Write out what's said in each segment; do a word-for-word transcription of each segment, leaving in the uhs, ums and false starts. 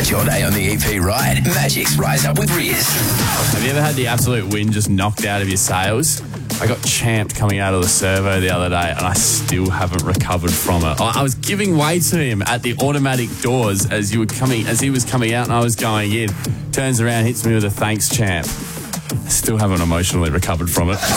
Start your day on the E P right. Magic's Rise Up with Riz. Have you ever had the absolute wind just knocked out of your sails? I got champed coming out of the servo the other day and I still haven't recovered from it. I was giving way to him at the automatic doors as you were coming, as he was coming out and I was going in. Turns around, hits me with a thanks, champ. I still haven't emotionally recovered from it.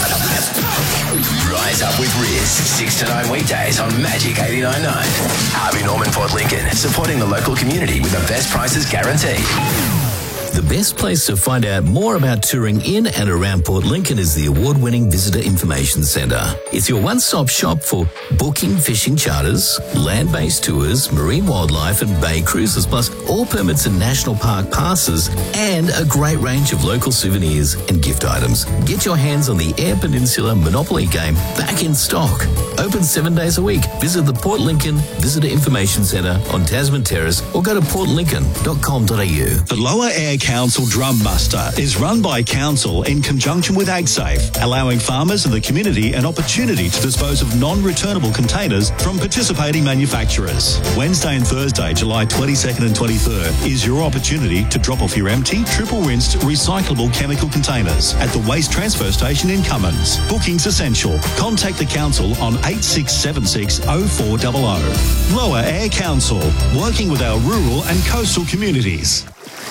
Rise Up with Riz, six to nine weekdays on Magic eighty-nine point nine. Harvey Norman Port Lincoln, supporting the local community with the best prices guaranteed. The best place to find out more about touring in and around Port Lincoln is the award-winning Visitor Information Centre. It's your one-stop shop for booking fishing charters, land-based tours, marine wildlife and bay cruises, plus all permits and national park passes, and a great range of local souvenirs and gift items. Get your hands on the Eyre Peninsula Monopoly game back in stock. Open seven days a week. Visit the Port Lincoln Visitor Information Centre on Tasman Terrace or go to port lincoln dot com dot a u. The Lower Eyre Council Drum Muster is run by Council in conjunction with AgSafe, allowing farmers and the community an opportunity to dispose of non-returnable containers from participating manufacturers. Wednesday and Thursday, July twenty-second and twenty-third, is your opportunity to drop off your empty, triple-rinsed, recyclable chemical containers at the Waste Transfer Station in Cummins. Bookings essential. Contact the Council on eight six seven six oh four hundred. Lower Eyre Council, working with our rural and coastal communities.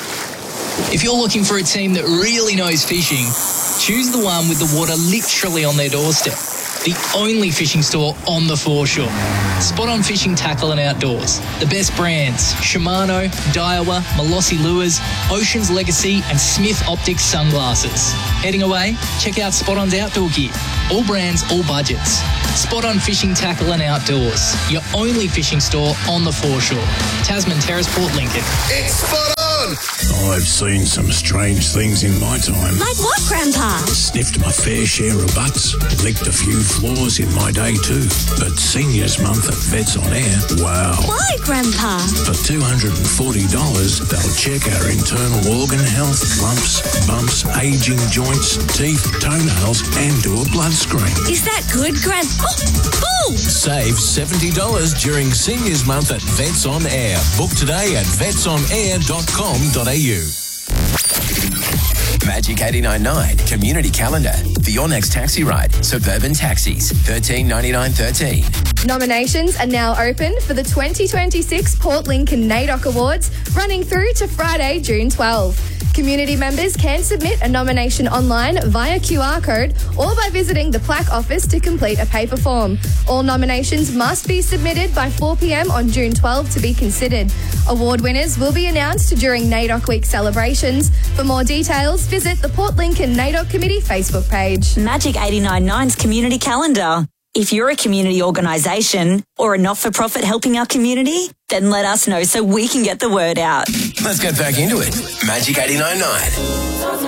If you're looking for a team that really knows fishing, choose the one with the water literally on their doorstep. The only fishing store on the foreshore. Spot On Fishing Tackle and Outdoors. The best brands: Shimano, Daiwa, Molossi Lures, Ocean's Legacy and Smith Optics Sunglasses. Heading away? Check out Spot On's outdoor gear. All brands, all budgets. Spot On Fishing Tackle and Outdoors. Your only fishing store on the foreshore. Tasman Terrace, Port Lincoln. It's Spot On! I've seen some strange things in my time. Like what, Grandpa? Sniffed my fair share of butts, licked a few floors in my day too. But Seniors Month at Vets on Air, wow. Why, Grandpa? For two hundred forty dollars, they'll check our internal organ health, lumps, bumps, aging joints, teeth, toenails, and do a blood screen. Is that good, Grand... Oh, oh! Save seventy dollars during Seniors Month at Vets on Air. Book today at vets on air dot com dot a u. Magic eighty-nine point nine Community Calendar. The Your Next Taxi Ride. Suburban Taxis. thirteen ninety-nine thirteen. Nominations are now open for the twenty twenty-six Port Lincoln NAIDOC Awards, running through to Friday, June twelfth. Community members can submit a nomination online via Q R code or by visiting the plaque office to complete a paper form. All nominations must be submitted by four p m on June twelfth to be considered. Award winners will be announced during NAIDOC Week celebrations. For more details, visit the Port Lincoln NAIDOC Committee Facebook page. Magic eighty-nine point nine's Community Calendar. If you're a community organisation or a not-for-profit helping our community, then let us know so we can get the word out. Let's get back into it. Magic eighty-nine point nine.